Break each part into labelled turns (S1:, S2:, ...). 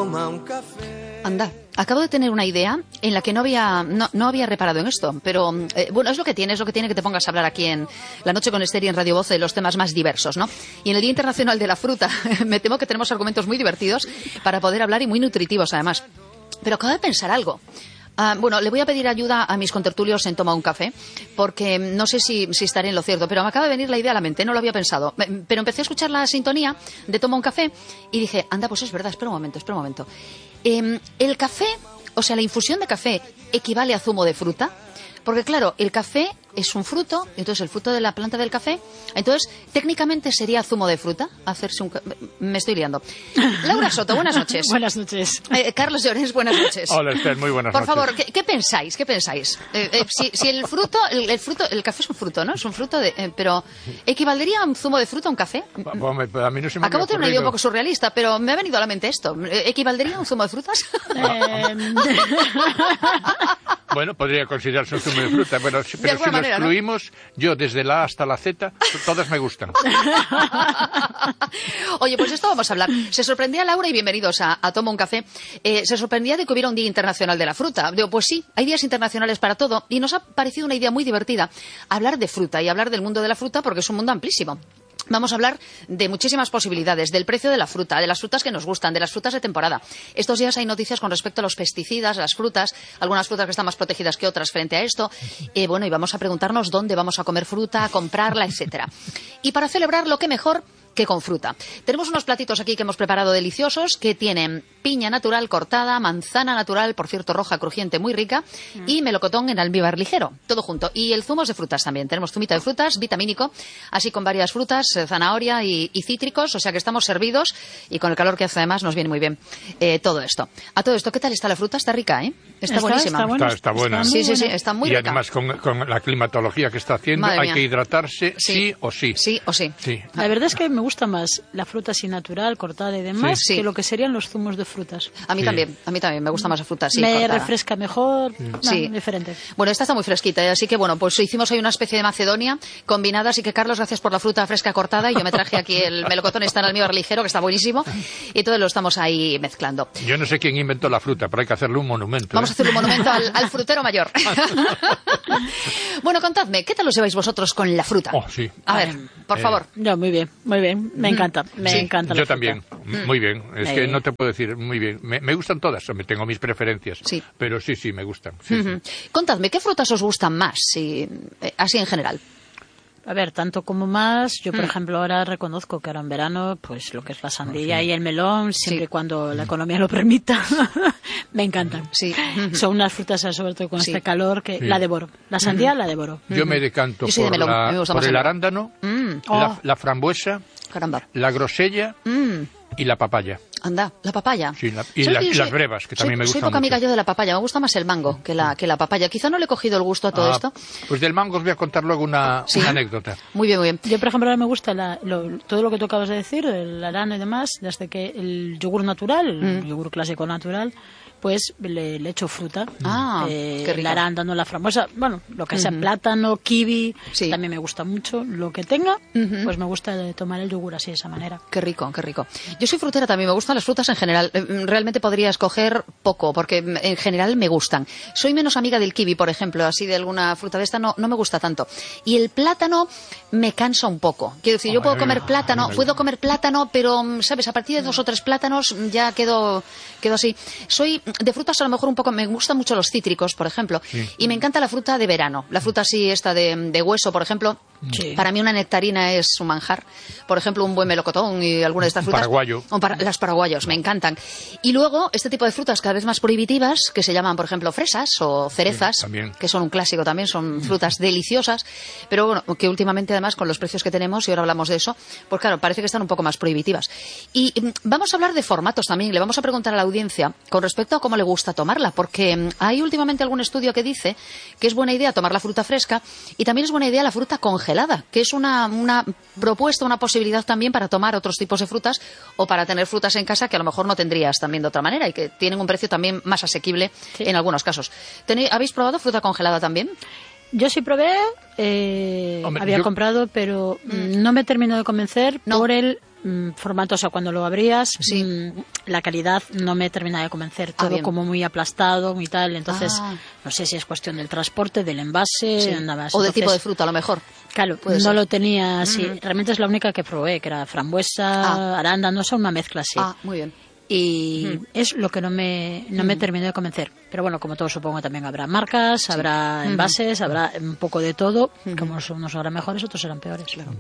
S1: toma un café.
S2: Anda, acabo de tener una idea en la que no había reparado en esto, pero bueno, es lo que tiene que te pongas a hablar aquí en La Noche con Esther y en Radio Voz de los temas más diversos, ¿no? Y en el Día Internacional de la Fruta me temo que tenemos argumentos muy divertidos para poder hablar y muy nutritivos además. Pero acabo de pensar algo. Bueno, le voy a pedir ayuda a mis contertulios en Toma un Café, porque no sé si estaré en lo cierto, pero me acaba de venir la idea a la mente, no lo había pensado. Pero empecé a escuchar la sintonía de Toma un Café y dije, anda, pues es verdad, espera un momento. El café, o sea, la infusión de café, ¿equivale a zumo de fruta? Porque claro, el café es un fruto, entonces el fruto de la planta del café, entonces técnicamente sería zumo de fruta, hacerse un... Me estoy liando. Laura Soto, buenas noches.
S3: Buenas noches.
S2: Carlos Llorens, buenas noches.
S4: Hola Esther, muy buenas
S2: Por
S4: noches.
S2: favor, ¿qué pensáis? Si el fruto, el café es un fruto, ¿no? Es un fruto pero ¿equivaldría a un zumo de fruta un café?
S4: A mí no se me
S2: Acabo de tener una idea un poco surrealista, pero me ha venido a la mente esto. ¿Equivaldría a un zumo de frutas?
S4: Bueno, podría considerarse un zumo de fruta, pero si lo excluimos, ¿no? Yo desde la A hasta la Z, todas me gustan.
S2: Oye, pues esto vamos a hablar. Se sorprendía Laura, y bienvenidos a Toma un Café, se sorprendía de que hubiera un Día Internacional de la Fruta. Digo, pues sí, hay días internacionales para todo, y nos ha parecido una idea muy divertida hablar de fruta y hablar del mundo de la fruta, porque es un mundo amplísimo. Vamos a hablar de muchísimas posibilidades, del precio de la fruta, de las frutas que nos gustan, de las frutas de temporada. Estos días hay noticias con respecto a los pesticidas, las frutas, algunas frutas que están más protegidas que otras frente a esto. Bueno, y vamos a preguntarnos dónde vamos a comer fruta, a comprarla, etcétera. Y para celebrarlo, qué mejor que con fruta. Tenemos unos platitos aquí que hemos preparado deliciosos, que tienen piña natural cortada, manzana natural, por cierto, roja, crujiente, muy rica, y melocotón en almíbar ligero, todo junto. Y el zumo de frutas también. Tenemos zumito de frutas, vitamínico, así con varias frutas, zanahoria y cítricos, o sea que estamos servidos, y con el calor que hace además nos viene muy bien todo esto. A todo esto, ¿qué tal está la fruta? Está rica, ¿eh? Está buenísima.
S4: Está buena.
S2: Sí, está muy rica.
S4: Y además con la climatología que está haciendo, hay que hidratarse sí o sí.
S2: Sí o sí.
S3: La verdad es que me gusta más la fruta así natural, cortada y demás, que lo que serían los zumos de frutas.
S2: A mí también me gusta más la fruta así,
S3: me
S2: cortada.
S3: Refresca mejor, diferente.
S2: Bueno, esta está muy fresquita, así que bueno, pues hicimos hoy una especie de Macedonia combinada, así que Carlos, gracias por la fruta fresca cortada, y yo me traje aquí el melocotón, está en almíbar ligero, que está buenísimo, y todo lo estamos ahí mezclando.
S4: Yo no sé quién inventó la fruta, pero hay que hacerle un monumento.
S2: Vamos a hacerle un monumento al frutero mayor. Bueno, contadme, ¿qué tal os lleváis vosotros con la fruta? A ver, por favor.
S3: Yo muy bien, me encanta. Me encanta la
S4: fruta. Yo también, muy bien. Es que no te puedo decir muy bien. Me gustan todas, tengo mis preferencias. Sí. Pero sí, me gustan. Sí.
S2: Contadme, ¿qué frutas os gustan más? Así en general.
S3: A ver, tanto como más, yo por ejemplo ahora reconozco que ahora en verano, pues lo que es la sandía y el melón, siempre y cuando la economía lo permita, me encantan. Sí. Son unas frutas, sobre todo con este calor, que la devoro. La sandía la devoro.
S4: Yo me decanto por el arándano, la frambuesa, la grosella y la papaya.
S2: Anda, la papaya.
S4: Sí, y las brevas, que también me gustan mucho.
S2: Soy poca amiga yo de la papaya, me gusta más el mango que la papaya. Quizá no le he cogido el gusto a todo esto.
S4: Pues del mango os voy a contar luego una anécdota.
S2: Muy bien, muy bien.
S3: Yo, por ejemplo, ahora me gusta todo lo que tú acabas de decir, el arándano y demás, desde que el yogur natural, el yogur clásico natural, pues le echo fruta.
S2: Qué rico.
S3: El arándano, la frambuesa, bueno, lo que sea, plátano, kiwi, también me gusta mucho. Lo que tenga, pues me gusta tomar el yogur así, de esa manera.
S2: Qué rico, qué rico. Yo soy frutera también, me gustan las frutas en general. Realmente podría escoger poco, porque en general me gustan. Soy menos amiga del kiwi, por ejemplo, así de alguna fruta de esta no me gusta tanto. Y el plátano me cansa un poco. Quiero decir, yo puedo comer plátano, pero, ¿sabes? A partir de 2 o 3 plátanos ya quedo así. Soy de frutas a lo mejor un poco, me gustan mucho los cítricos, por ejemplo, y me encanta la fruta de verano, la fruta así esta de hueso, por ejemplo. Para mí una nectarina es un manjar, por ejemplo un buen melocotón y alguna de estas frutas.
S4: Paraguayo.
S2: Las paraguayos, me encantan. Y luego este tipo de frutas cada vez más prohibitivas, que se llaman por ejemplo fresas o cerezas, que son un clásico también, son frutas deliciosas, pero bueno, que últimamente además con los precios que tenemos, y ahora hablamos de eso, pues claro, parece que están un poco más prohibitivas. Y vamos a hablar de formatos también, le vamos a preguntar a la audiencia con respecto a cómo le gusta tomarla, porque hay últimamente algún estudio que dice que es buena idea tomar la fruta fresca, y también es buena idea la fruta congelada, que es una propuesta, una posibilidad también para tomar otros tipos de frutas, o para tener frutas en casa que a lo mejor no tendrías también de otra manera, y que tienen un precio también más asequible en algunos casos. ¿Habéis probado fruta congelada también?
S3: Yo sí probé, había comprado, pero no me terminó de convencer por el formato, o sea, cuando lo abrías, la calidad no me termina de convencer, todo como muy aplastado, muy tal, entonces no sé si es cuestión del transporte, del envase, nada más.
S2: O del tipo de fruta, a lo mejor.
S3: Claro, no lo tenía así, realmente es la única que probé, que era frambuesa, arándano, una mezcla así.
S2: Muy bien.
S3: Y es lo que no me terminó de convencer. Pero bueno, como todo, supongo también habrá marcas, habrá envases, habrá un poco de todo, como unos serán mejores, otros serán peores. Claro.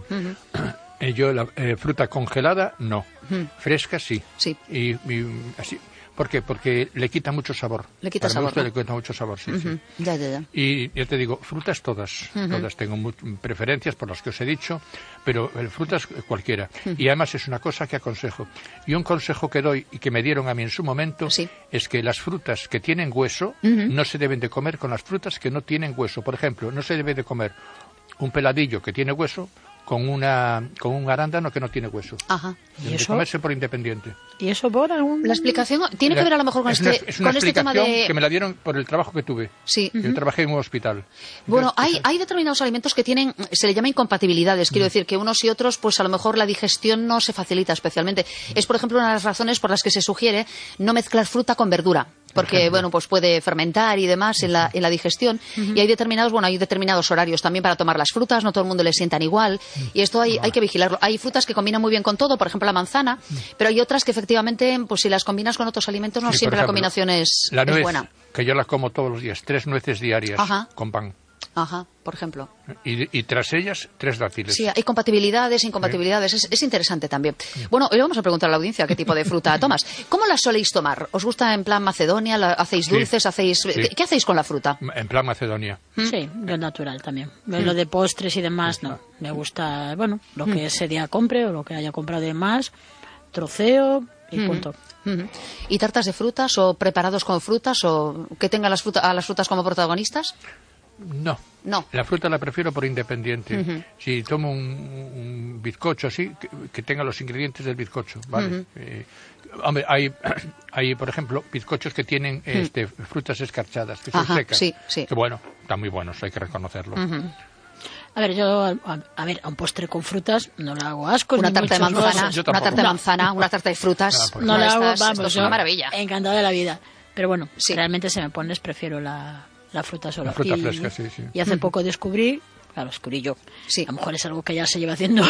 S4: Yo la fruta congelada, no. Fresca, sí. Y así. ¿Por qué? Porque le quita mucho sabor.
S2: Le quita sabor, ¿no?
S4: Le quita mucho sabor, sí.
S2: Ya.
S4: Y ya te digo, frutas todas. Todas tengo preferencias por las que os he dicho, pero frutas cualquiera. Y además es una cosa que aconsejo. Y un consejo que doy y que me dieron a mí en su momento es que las frutas que tienen hueso no se deben de comer con las frutas que no tienen hueso. Por ejemplo, no se debe de comer un peladillo que tiene hueso con un arándano que no tiene hueso.
S3: ¿Y eso?
S4: Comerse por independiente.
S3: ¿Y eso por algún...?
S2: La explicación tiene que ver a lo mejor con este tema de...
S4: que me la dieron por el trabajo que tuve.
S2: Sí.
S4: Yo trabajé en un hospital.
S2: Bueno, hay determinados alimentos que tienen, se le llama incompatibilidades. Quiero decir que unos y otros, pues a lo mejor la digestión no se facilita especialmente. Es, por ejemplo, una de las razones por las que se sugiere no mezclar fruta con verdura. Porque, bueno, pues puede fermentar y demás en la digestión. Y hay determinados horarios también para tomar las frutas. No todo el mundo le sientan igual. Y esto hay que vigilarlo. Hay frutas que combinan muy bien con todo, por ejemplo la manzana, pero hay otras que efectivamente, pues si las combinas con otros alimentos, no siempre la combinación es buena.
S4: Que yo la como todos los días, 3 nueces diarias con pan.
S2: Por ejemplo.
S4: Y tras ellas, 3 dátiles.
S2: Sí, hay compatibilidades, incompatibilidades. Es interesante también. Bueno, hoy vamos a preguntar a la audiencia qué tipo de fruta tomas. ¿Cómo la soléis tomar? ¿Os gusta en plan Macedonia? ¿Hacéis dulces? ¿Qué hacéis con la fruta?
S4: En plan Macedonia.
S3: Sí, yo natural también. Lo de postres y demás, no. Me gusta, bueno, lo que ese día compre o lo que haya comprado de más, troceo y punto.
S2: ¿Y tartas de frutas o preparados con frutas o que tengan a las frutas como protagonistas?
S4: No. La fruta la prefiero por independiente. Si tomo un bizcocho así, que tenga los ingredientes del bizcocho, ¿vale? Hombre, hay, por ejemplo, bizcochos que tienen frutas escarchadas, que son secas.
S2: Sí.
S4: Que bueno, están muy buenos, hay que reconocerlo.
S3: A ver, yo a un postre con frutas no le hago asco.
S2: Una tarta de manzana, una tarta de frutas.
S3: No le hago,
S2: esto es una maravilla.
S3: Encantada de la vida. Pero bueno, realmente si me pones, prefiero la fruta sola.
S4: La fruta fresca, sí.
S3: Y hace poco descubrí yo. Sí. A lo mejor es algo que ya se lleva haciendo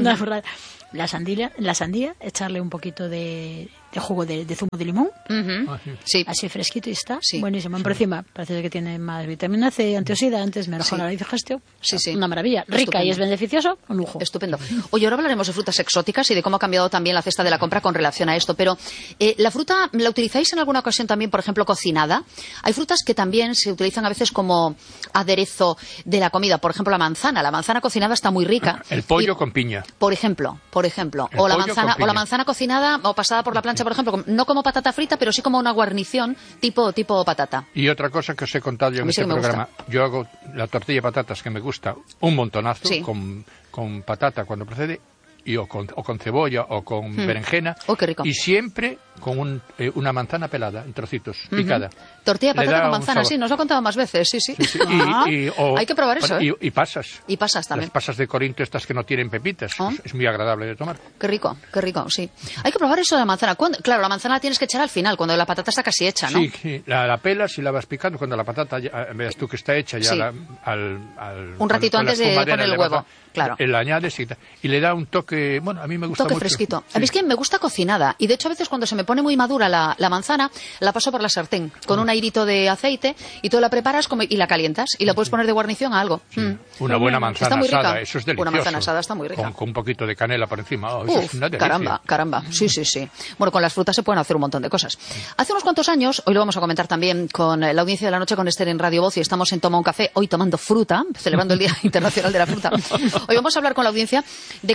S3: la sandía, echarle un poquito de jugo de zumo de limón, así fresquito y está buenísimo. Por encima parece que tiene más vitamina C, antioxidantes, mejora la digestión. Una maravilla, rica. Estupendo. Y es beneficioso, un lujo.
S2: Estupendo. Oye, ahora hablaremos de frutas exóticas y de cómo ha cambiado también la cesta de la compra con relación a esto, pero ¿la fruta la utilizáis en alguna ocasión también, por ejemplo, cocinada? Hay frutas que también se utilizan a veces como aderezo de la comida, por ejemplo, la manzana cocinada está muy rica.
S4: El pollo con piña.
S2: Por ejemplo. O la manzana cocinada o pasada por la plancha, por ejemplo, no como patata frita, pero sí como una guarnición tipo patata.
S4: Y otra cosa que os he contado yo en este programa, yo hago la tortilla de patatas que me gusta un montonazo, con patata cuando procede, o con cebolla o con berenjena.
S2: Qué rico.
S4: Y siempre con una manzana pelada en trocitos, picada.
S2: Tortilla de patata con manzana, sí, nos lo he contado más veces, sí. Hay que probar eso,
S4: Y pasas.
S2: Y pasas también.
S4: Las pasas de Corinto, estas que no tienen pepitas, es muy agradable de tomar.
S2: Qué rico, sí. Hay que probar eso de la manzana. Claro, la manzana la tienes que echar al final, cuando la patata está casi hecha, ¿no?
S4: Sí, la pelas y la vas picando cuando la patata, veas tú que está hecha ya
S2: un ratito antes de poner el huevo. Claro.
S4: La añades y le da un toque, bueno, a mí me gusta mucho.
S2: Toque fresquito. A mí es que me gusta cocinada. Y de hecho a veces cuando se me pone muy madura la manzana, la paso por la sartén con un airito de aceite y tú la preparas y la calientas y la puedes poner de guarnición a algo.
S4: Una buena manzana asada, eso es delicioso.
S2: Una manzana asada está muy rica.
S4: Con un poquito de canela por encima. Eso es una delicia.
S2: Caramba. Sí. Bueno, con las frutas se pueden hacer un montón de cosas. Hace unos cuantos años, hoy lo vamos a comentar también con la audiencia de la noche con Esther en Radio Voz y estamos en Toma un Café, hoy tomando fruta, celebrando el Día Internacional de la Fruta. Hoy vamos a hablar con la audiencia de cómo ha ido cambiando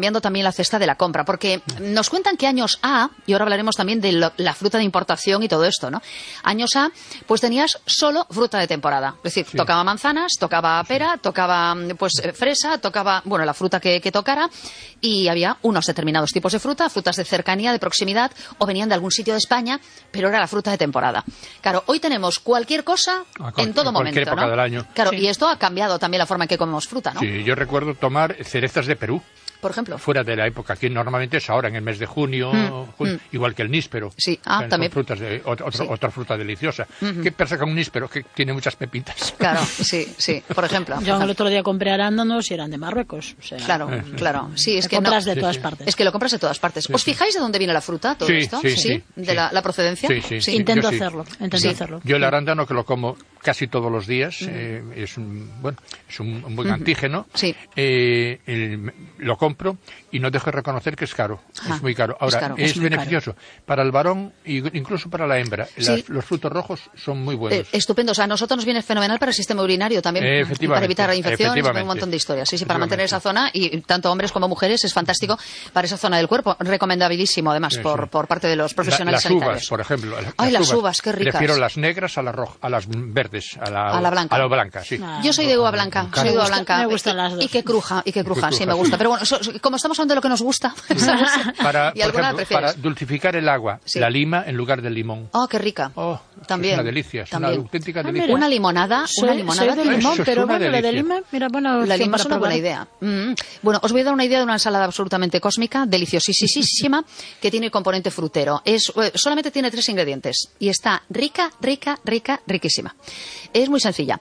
S2: cambiando también la cesta de la compra, porque nos cuentan que años A, y ahora hablaremos también de la fruta de importación y todo esto, ¿no? Años A, pues tenías solo fruta de temporada. Es decir, tocaba manzanas, tocaba pera, tocaba pues fresa, tocaba, bueno, la fruta que tocara, y había unos determinados tipos de fruta, frutas de cercanía, de proximidad, o venían de algún sitio de España, pero era la fruta de temporada. Claro, hoy tenemos cualquier cosa en todo momento,
S4: época,
S2: ¿no?
S4: del año.
S2: Claro, y esto ha cambiado también la forma en que comemos fruta, ¿no?
S4: Sí, yo recuerdo tomar cerezas de Perú.
S2: Por ejemplo.
S4: Fuera de la época, aquí normalmente es ahora, en el mes de junio, igual que el níspero.
S2: Sí, también.
S4: Frutas otra fruta deliciosa. ¿Qué pasa con un níspero? Que tiene muchas pepitas.
S2: Claro, sí, por ejemplo.
S3: Yo el otro día compré arándanos y eran de Marruecos. O sea,
S2: claro. Sí, es que
S3: compras de todas partes.
S2: Es que lo compras de todas partes. ¿Os fijáis de dónde viene la fruta, todo esto?
S4: Sí.
S2: ¿De la procedencia?
S4: Sí.
S3: Intento hacerlo.
S4: Yo el arándano, que lo como casi todos los días, es un buen antígeno.
S2: Sí.
S4: Lo compro y no dejo de reconocer que es caro. Es muy caro. Ahora, es beneficioso para el varón e incluso para la hembra. Los frutos rojos son muy buenos.
S2: Estupendo. O sea, a nosotros nos viene fenomenal para el sistema urinario también, para evitar infecciones, un montón de historias. Sí, para mantener esa zona, y tanto hombres como mujeres, es fantástico para esa zona del cuerpo. Recomendabilísimo, además, por parte de los profesionales sanitarios.
S4: Las uvas, por ejemplo.
S2: Las uvas, qué ricas.
S4: Prefiero las negras a las verdes, a la blanca. Sí.
S2: Yo soy de uva blanca.
S3: Me gustan las dos.
S2: Y que cruja, sí, me gusta. Pero bueno, como estamos hablando de lo que nos gusta,
S4: para dulcificar el agua, la lima en lugar del limón.
S2: Oh, qué rica. También.
S4: Es una delicia, es una auténtica delicia.
S2: Una limonada
S3: de limón, pero bueno, la de lima, mira,
S2: la lima es una buena idea. Bueno, os voy a dar una idea de una ensalada absolutamente cósmica, deliciosísima, que tiene el componente frutero. Solamente tiene 3 ingredientes y está riquísima. Es muy sencilla.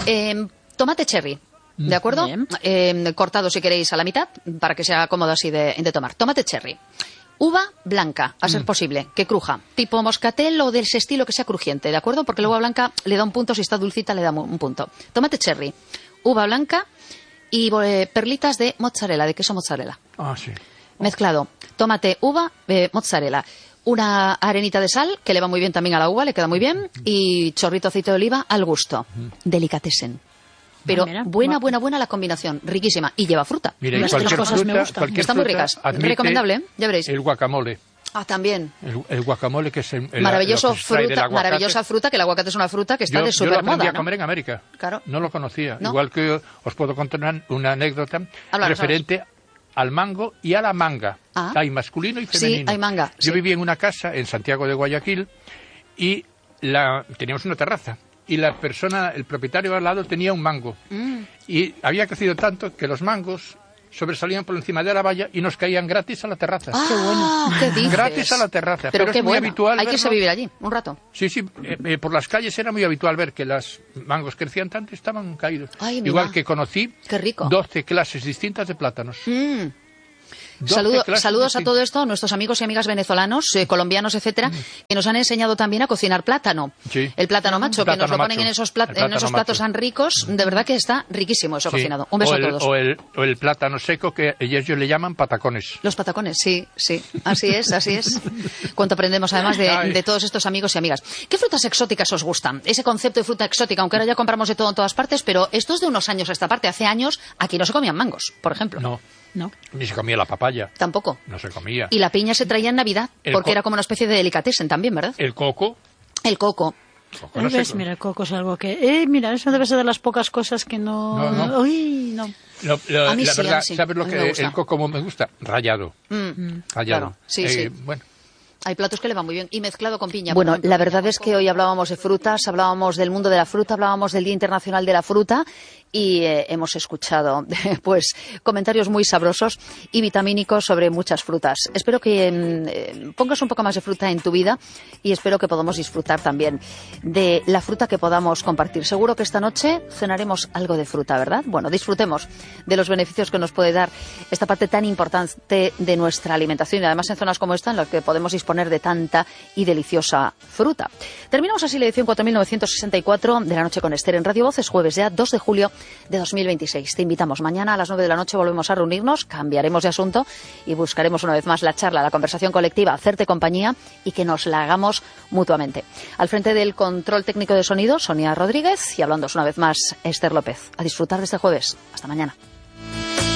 S2: Tomate cherry. ¿De acuerdo? Cortado, si queréis, a la mitad, para que sea cómodo así de tomar. Tomate cherry. Uva blanca, a ser posible, que cruja. Tipo moscatel o de ese estilo, que sea crujiente, ¿de acuerdo? Porque la uva blanca le da un punto, si está dulcita le da un punto. Tomate cherry, uva blanca y perlitas de mozzarella, de queso mozzarella.
S4: Sí.
S2: Mezclado. Tomate, uva, mozzarella. Una arenita de sal, que le va muy bien también a la uva, le queda muy bien. Y chorrito de aceite de oliva al gusto. Delicatessen. Pero buena la combinación, riquísima. Y lleva fruta.
S4: Mira,
S2: las 3 cosas me gustan. Están muy ricas. Recomendable, ya veréis.
S4: El guacamole.
S2: También.
S4: El guacamole, que es
S2: maravillosa fruta, que el aguacate es una fruta que está de supermoda.
S4: Yo lo aprendí a comer en América.
S2: Claro.
S4: No lo conocía. ¿No? Igual que os puedo contar una anécdota referente al mango y a la manga. Hay masculino y femenino.
S2: Sí, hay manga.
S4: Yo vivía en una casa en Santiago de Guayaquil y teníamos una terraza. Y el propietario al lado tenía un mango. Y había crecido tanto que los mangos sobresalían por encima de la valla y nos caían gratis a la terraza.
S2: ¡Qué bueno! ¿Qué dices?
S4: Gratis a la terraza. Pero
S2: qué
S4: es muy habitual
S2: Hay que irse a vivir allí, un rato.
S4: Sí, por las calles era muy habitual ver que los mangos crecían tanto y estaban caídos. Igual que conocí 12 clases distintas de plátanos.
S2: Saludos a todo esto, a nuestros amigos y amigas venezolanos, colombianos, etcétera, que nos han enseñado también a cocinar plátano.
S4: Sí.
S2: El plátano macho, que nos lo ponen en esos platos tan ricos. De verdad que está riquísimo eso cocinado. Un beso a todos.
S4: O el plátano seco, que ellos le llaman patacones.
S2: Los patacones, sí. Así es. Cuánto aprendemos además de todos estos amigos y amigas. ¿Qué frutas exóticas os gustan? Ese concepto de fruta exótica, aunque ahora ya compramos de todo en todas partes, pero esto es de unos años a esta parte. Hace años aquí no se comían mangos, por ejemplo.
S4: No. Ni se comía la papaya.
S2: Tampoco.
S4: No se comía.
S2: Y la piña se traía en Navidad, porque era como una especie de delicatessen también, ¿verdad?
S4: El coco.
S3: Mira, el coco es algo que... mira, eso debe ser de las pocas cosas que no... Uy, no.
S2: A mí
S4: la verdad,
S2: sí.
S4: ¿sabes lo que el coco como me gusta? Rallado. Rallado.
S2: Claro. Sí.
S4: Bueno.
S2: Hay platos que le van muy bien y mezclado con piña. Bueno, la verdad es que hoy hablábamos de frutas, hablábamos del mundo de la fruta, hablábamos del Día Internacional de la Fruta y hemos escuchado pues comentarios muy sabrosos y vitamínicos sobre muchas frutas. Espero que pongas un poco más de fruta en tu vida y espero que podamos disfrutar también de la fruta que podamos compartir. Seguro que esta noche cenaremos algo de fruta, ¿verdad? Bueno, disfrutemos de los beneficios que nos puede dar esta parte tan importante de nuestra alimentación y además en zonas como esta en las que podemos disponer de tanta y deliciosa fruta. Terminamos así la edición 4964 de La Noche con Esther en Radio Voces, jueves ya 2 de julio de 2026. Te invitamos mañana a las 9 de la noche, volvemos a reunirnos, cambiaremos de asunto y buscaremos una vez más la charla, la conversación colectiva, hacerte compañía y que nos la hagamos mutuamente. Al frente del control técnico de sonido, Sonia Rodríguez, y hablándoos una vez más, Esther López. A disfrutar de este jueves. Hasta mañana.